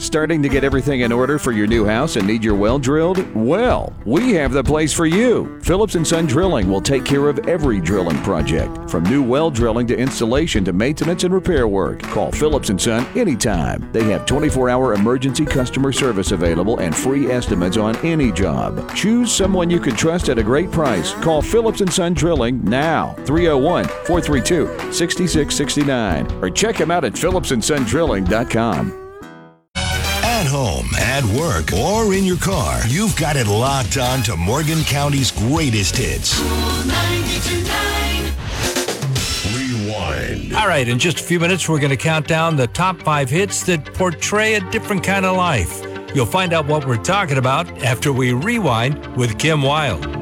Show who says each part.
Speaker 1: starting to get everything in order for your new house and need your well drilled? Well, we have the place for you. Phillips & Son Drilling will take care of every drilling project, from new well drilling to installation to maintenance and repair work. Call Phillips & Son anytime. They have 24-hour emergency customer service available and free estimates on any job. Choose someone you can trust at a great price. Call Phillips & Son Drilling now, 301-432-6669, or check them out at phillipsandsondrilling.com.
Speaker 2: At home, at work, or in your car, you've got it locked on to Morgan County's greatest hits. Rewind.
Speaker 3: All right, in just a few minutes, we're going to count down the top 5 hits that portray a different kind of life. You'll find out what we're talking about after we rewind with Kim Wilde.